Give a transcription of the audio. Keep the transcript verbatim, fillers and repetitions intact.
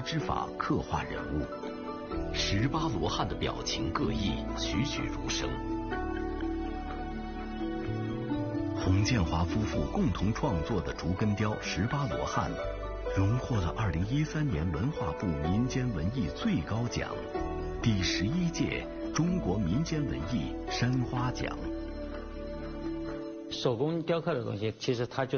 之法刻画人物，十八罗汉的表情各异，栩栩如生。洪建华夫妇共同创作的竹根雕《十八罗汉》，荣获了二零一三年文化部民间文艺最高奖——第十一届中国民间文艺山花奖。 手工雕刻的东西，其实它就